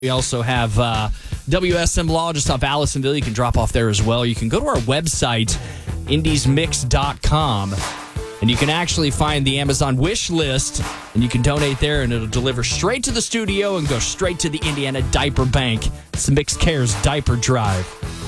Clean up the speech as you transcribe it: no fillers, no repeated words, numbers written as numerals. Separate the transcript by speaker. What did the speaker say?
Speaker 1: We also have WSM Law just off Allisonville. You can drop off there as well. You can go to our website, indiesmix.com, and you can actually find the Amazon wish list, and you can donate there, and it'll deliver straight to the studio and go straight to the Indiana Diaper Bank. It's the Mix Cares Diaper Drive.